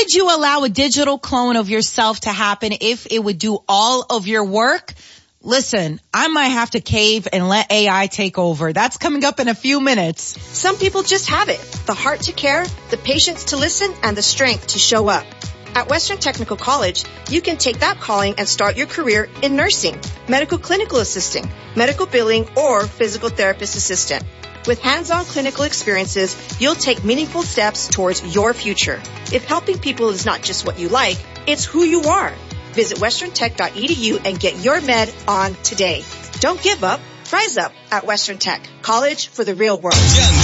Would you allow a digital clone of yourself to happen if it would do all of your work? Listen, I might have to cave and let AI take over. That's coming up in a few minutes. Some people just have it. The heart to care, the patience to listen, and the strength to show up. At Western Technical College, you can take that calling and start your career in nursing, medical clinical assisting, medical billing, or physical therapist assistant. With hands-on clinical experiences, you'll take meaningful steps towards your future. If helping people is not just what you like, it's who you are. Visit westerntech.edu and get your med on today. Don't give up. Rise up at Western Tech. College for the real world.